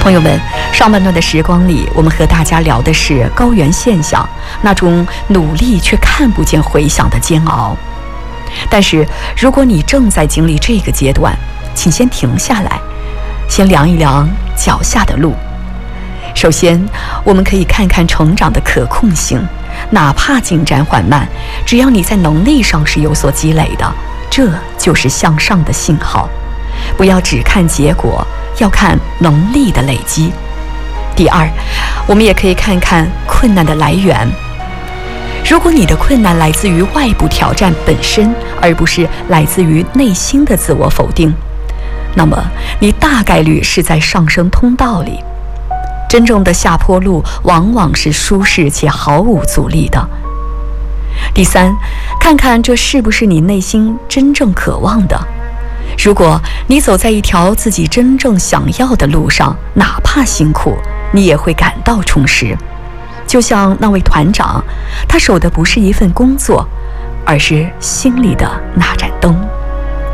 朋友们，上半段的时光里，我们和大家聊的是高原现象，那种努力却看不见回响的煎熬。但是如果你正在经历这个阶段，请先停下来，先量一量脚下的路。首先，我们可以看看成长的可控性，哪怕进展缓慢，只要你在能力上是有所积累的，这就是向上的信号。不要只看结果，要看能力的累积。第二，我们也可以看看困难的来源。如果你的困难来自于外部挑战本身，而不是来自于内心的自我否定，那么你大概率是在上升通道里。真正的下坡路往往是舒适且毫无阻力的。第三，看看这是不是你内心真正渴望的。如果你走在一条自己真正想要的路上，哪怕辛苦，你也会感到充实。就像那位团长，他守的不是一份工作，而是心里的那盏灯。